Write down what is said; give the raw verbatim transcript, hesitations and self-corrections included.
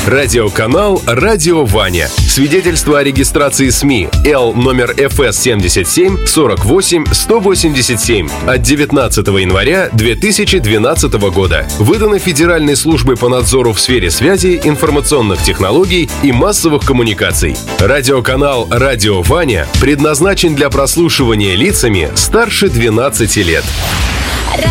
Радиоканал «Радио Ваня». Свидетельство о регистрации СМИ Л номер эф эс семьдесят семь сорок восемь сто восемьдесят семь от девятнадцатого января две тысячи двенадцатого года. Выдано Федеральной службой по надзору в сфере связи, информационных технологий и массовых коммуникаций. Радиоканал «Радио Ваня» предназначен для прослушивания лицами старше двенадцати лет.